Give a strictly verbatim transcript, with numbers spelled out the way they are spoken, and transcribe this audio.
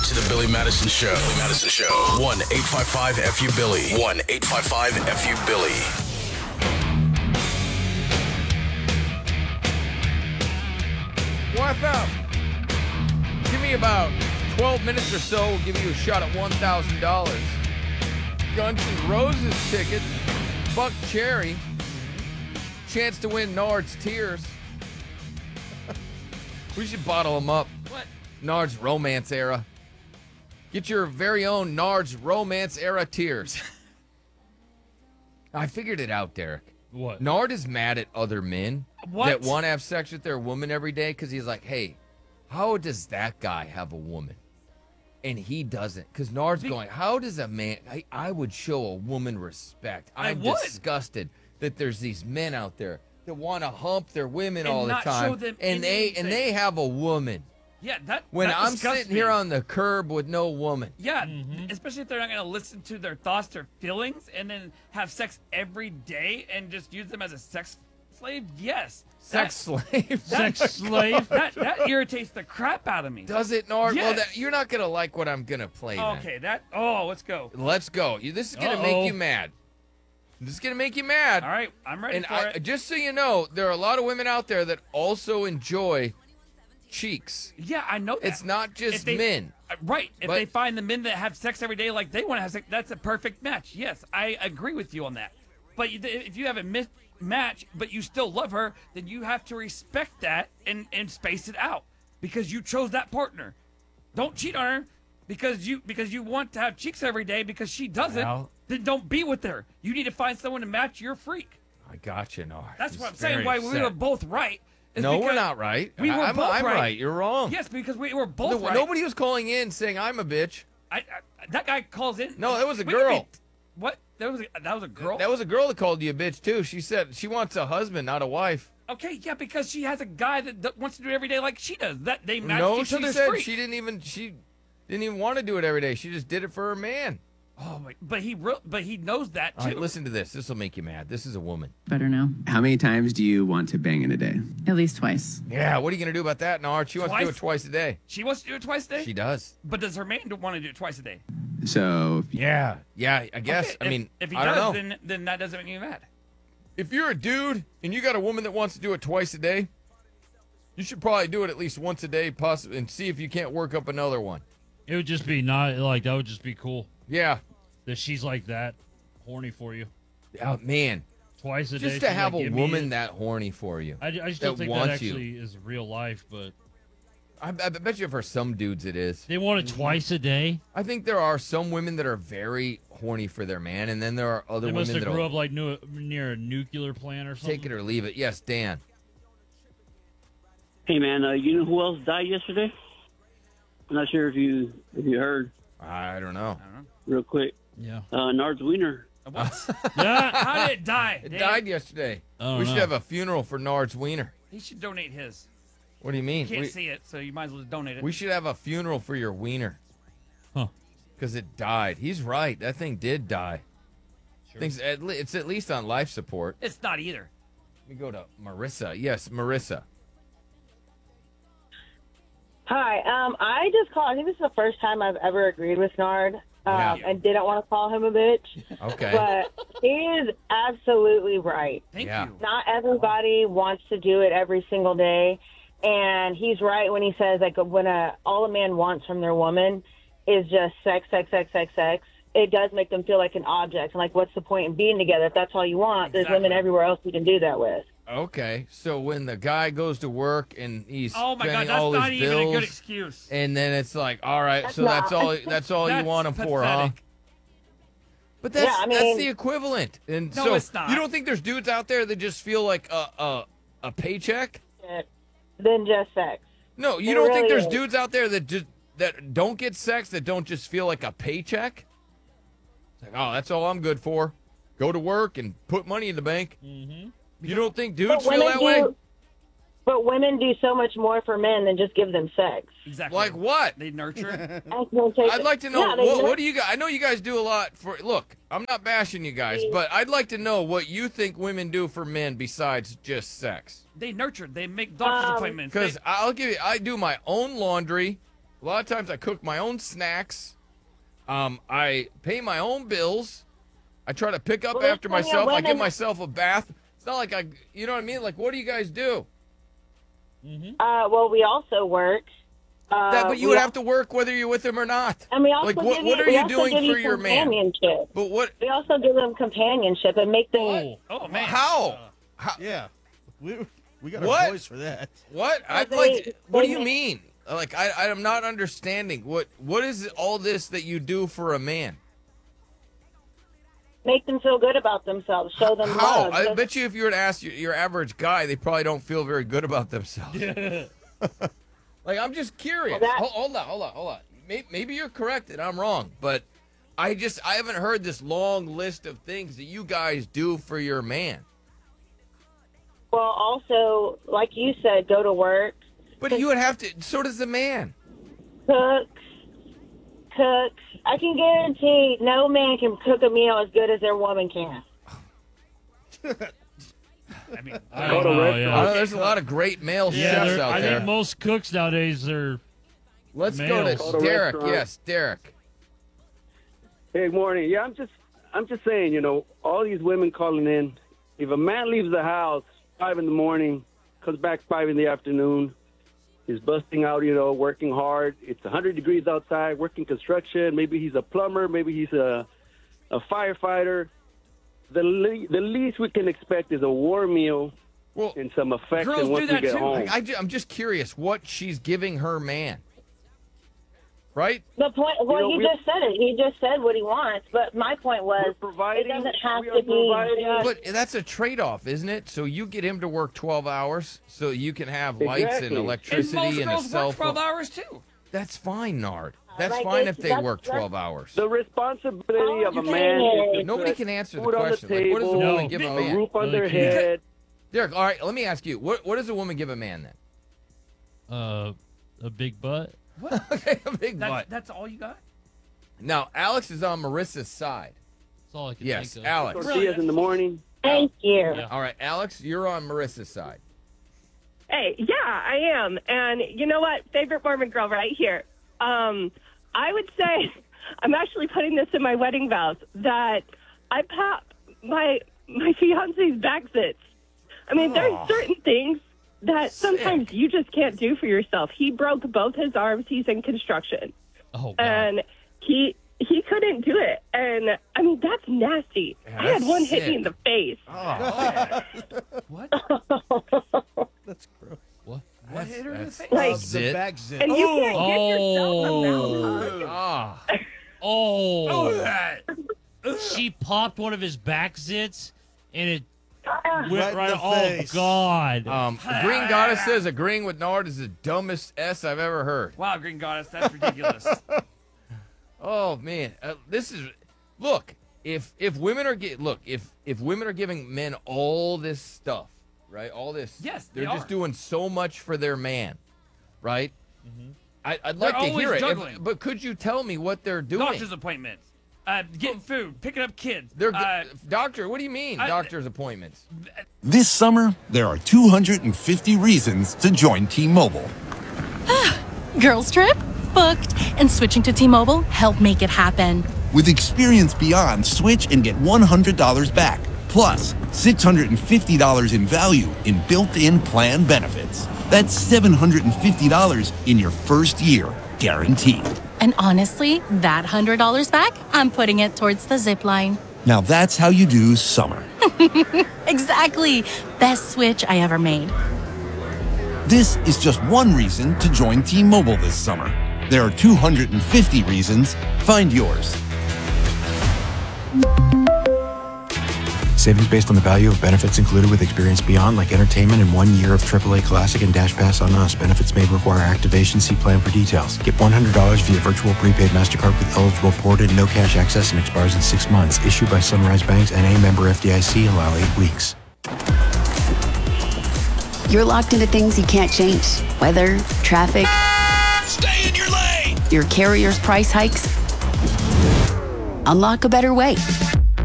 to the Billy Madison Show. Billy Madison Show. one eight five five F U Billy. one eight five five F U Billy. What's up? Give me about twelve minutes or so. We'll give you a shot at one thousand dollars. Guns N' Roses tickets. Buck Cherry. Chance to win Nard's Tears. We should bottle them up. What? Nard's Romance Era. Get your very own Nard's Romance Era Tears. I figured it out, Derek. What? Nard is mad at other men What? that want to have sex with their woman every day because he's like, hey, how does that guy have a woman? And he doesn't. Because Nard's Be- going, how does a man, I, I would show a woman respect. I I'm would. disgusted that there's these men out there that want to hump their women And all the not time. show them and they anything. and they have a woman. Yeah, that When that I'm disgusts sitting me. here on the curb with no woman. Yeah, Mm-hmm. especially if they're not going to listen to their thoughts, their feelings, and then have sex every day and just use them as a sex slave. Yes, Sex slave. Sex slave? That that irritates the crap out of me. Does it, Nard? Well, Yes. that, you're not going to like what I'm going to play then. Okay, that. Oh, let's go. Let's go. You- This is going to Uh-oh. make you mad. This is going to make you mad. All right, I'm ready And for I, it. just so you know, there are a lot of women out there that also enjoy cheeks. Yeah, I know that. It's not If just they- men. Uh, Right. If But- they find the men that have sex every day like they want to have sex, that's a perfect match. Yes, I agree with you on that. But you- if you have a mismatch, but you still love her, then you have to respect that and, and space it out because you chose that partner. Don't cheat on her because you because you want to have cheeks every day because she doesn't. Well- then don't be with her. You need to find someone to match your freak. I got you, Nard. That's He's what I'm saying. very Why we upset. were both right. is No, we're because- not right. We were I'm, both I'm right. right. You're wrong. Yes, because we were both No- right. Nobody was calling in saying I'm a bitch. I, I that guy calls in. No, that was a We could girl. be- what? That was a, that was a girl. That was a girl that called you a bitch, too. She said she wants a husband, not a wife. Okay, yeah, because she has a guy that, that wants to do it every day like she does. That they match No, each she other's said freak. she didn't even she didn't even want to do it every day. She just did it for her man. Oh, my, but he re- but he knows that too. All right, listen to this. This will make you mad. This is a woman. Better now. How many times do you want to bang in a day? At least twice. Yeah, what are you going to do about that, Nard? She wants to do it Twice? twice a day. She wants to do it twice a day. She does. But does her man want to do it twice a day? So, if you- Yeah. Yeah, I guess. Okay, I if- mean, if he I don't does, know. then then that doesn't make me mad. If you're a dude and you got a woman that wants to do it twice a day, you should probably do it at least once a day, possibly, and see if you can't work up another one. It would just be not like that. Would just be cool Yeah. that she's like that, horny for you Oh, man. twice a day. Just to she's have like, a "Give me woman it." that horny for you. I, I just that don't think that wants you. actually is real life, but I, I bet you for some dudes it is. they want it twice a day. I think there are some women that are very horny for their man, and then there are other They must women have that grew will up like new, near a nuclear plant or something. take it or leave it. Yes, Dan. Hey man, uh, you know who else died yesterday? I'm not sure if you if you heard. I don't know. Real quick, Yeah. uh, Nard's wiener. What? Yeah. How did it die? It Dave? died yesterday. I don't We should know. have a funeral for Nard's wiener. He should donate his. What do you mean? You can't We, see it, so you might as well just donate it. we should have a funeral for your wiener. Huh. Because it died. He's right. That thing did die. Sure. Things at le- it's at least on life support. it's not either. Let me go to Marissa. Yes, Marissa. Hi, um, I just called. I think this is the first time I've ever agreed with Nard, um, Yeah. and didn't want to call him a bitch. Okay. But he is absolutely right. Thank Yeah. you. Not everybody wants to do it every single day, and he's right when he says like when a all a man wants from their woman is just sex, sex, sex, sex, sex. It does make them feel like an object, and like, what's the point in being together if that's all you want? There's women Exactly. everywhere else you can do that with. Okay. So when the guy goes to work and he's Oh my God, spending that's all not his even bills, a good excuse. and then it's like, all right, That's so that's not. all that's all you That's want him for, huh? pathetic. But that's Yeah, I that's mean- the equivalent. And No, so it's not. you don't think there's dudes out there that just feel like a a, a paycheck? Than just sex. No, you It don't think really there's is. dudes out there that just that don't get sex that don't just feel like a paycheck? It's like, oh, that's all I'm good for. Go to work and put money in the bank. Mm-hmm. You don't think dudes But feel women that way? do. But women do so much more for men than just give them sex. Exactly. Like what? They nurture. I'd like to know Yeah, they what, nur- what do you guys? I know you guys do a lot for. Look, I'm not bashing you guys, but I'd like to know what you think women do for men besides just sex. They nurture. They make doctor's Um, appointments. Because They- I'll give you, I do my own laundry, A lot of times I cook my own snacks. Um, I pay my own bills. I try to pick up Well, there's after plenty of myself. I give women- myself a bath. It's not like I, you know what I mean? Like, what do you guys do? Uh, well, we also work. Uh, That, but you we would al- have to work whether you're with him or not. And we also like, what, give what you, are we you also doing give you for your man? companionship. But what? We also give them companionship and make them. Oh, Oh man. How? Yeah, we we got What? our voice for that. What? I they- like. What do they you make- mean? Like, I, I'm not understanding. What? What is all this that you do for a man? Make them feel good about themselves. Show them How? love. I Just- bet you if you were to ask your, your average guy, they probably don't feel very good about themselves. Like, I'm just curious. Well, that- hold, hold on, hold on, hold on. Maybe, maybe you're correct and I'm wrong, but I just I haven't heard this long list of things that you guys do for your man. Well, also, like you said, go to work, But you would have to. So does the man. cook, cook. I can guarantee no man can cook a meal as good as their woman can. I mean, I don't know, I know yeah. there's a lot of great male Yeah, chefs there- out I there. think most cooks nowadays are. Let's males. go Go to to Derek. restaurant. Yes, Derek. Hey, morning. Yeah, I'm just, I'm just saying, you know, all these women calling in. If a man leaves the house five in the morning, comes back five in the afternoon, is busting out, you know, working hard. It's one hundred degrees outside, working construction. Maybe he's a plumber. Maybe he's a, a firefighter. The le- the least we can expect is a warm meal Well, and some affection girls once do we that get too. home. I, am just curious what she's giving her man. Right? The point. Well, know, he we- just said it. He just said what he wants. But my point was, We're providing- it doesn't have we to are providing- be. But that's a trade-off, isn't it? So you get him to work twelve hours so you can have lights Exactly. and and electricity most and a girls cell work twelve phone. hours too. That's fine, Nard. That's Like, fine it's- if they that's- work that's- twelve hours. The responsibility Oh, of a you man can't. is to Nobody put can answer the food on question. the Like, what does a table, woman No. give a a man? roof on No, they their can't. head. Derek, all right, let me ask you. What, what does a woman give a man then? Uh, a big butt. Okay, a big That's butt. that's all you got. Now, Alex is on Marissa's side. That's all I can Yes, think of. Alex. Tortillas in the morning. Thank you. Yeah. All right, Alex, you're on Marissa's side. Hey, yeah, I am. And you know what? Favorite Mormon girl right here. Um, I would say I'm actually putting this in my wedding vows that I pop my my fiance's back zits. I mean, there's certain things that sometimes you just can't do for yourself. He broke both his arms. He's in construction. Oh, God. And he he couldn't do it. And, I mean, that's nasty. Yeah, I had that's one hit sick. me in the face. What? That's gross. What? What hit her in the face? Like- The Zit. back zit. And you can't get yourself Oh. a mouth. Ah, Oh. She popped one of his back zits, and it went Right in right. the Oh face. God. um, Green Goddess says agreeing with Nard is the dumbest S I've ever heard. Wow, Green Goddess, that's ridiculous. Oh man, uh, this is look. If if women are get look if if women are giving men all this stuff, right? All this, Yes, they're they just are. doing so much for their man, right? I, I'd They're like to always hear it, if- juggling. but could you tell me what they're doing? Doctor's appointments, uh, getting food, picking up kids. They're go- uh, doctor. What do you mean, I- doctor's appointments? This summer, there are two hundred fifty reasons to join T-Mobile. Girls trip? Booked. And switching to T-Mobile helped make it happen. With Experience Beyond, switch and get one hundred dollars back. Plus, six hundred fifty dollars in value in built-in plan benefits. That's seven hundred fifty dollars in your first year, guaranteed. And honestly, that one hundred dollars back, I'm putting it towards the zip line. Now that's how you do summer. Exactly. Best switch I ever made. This is just one reason to join T-Mobile this summer. There are two hundred fifty reasons. Find yours. Savings based on the value of benefits included with Experience Beyond, like entertainment and one year of triple A Classic and Dash Pass on us. Benefits may require activation. See plan for details. Get one hundred dollars via virtual prepaid MasterCard with eligible ported, no cash access, and expires in six months. Issued by Sunrise Banks and a member F D I C. Allow eight weeks. You're locked into things you can't change. Weather, traffic. Stay in your lane! Your carrier's price hikes. Unlock a better way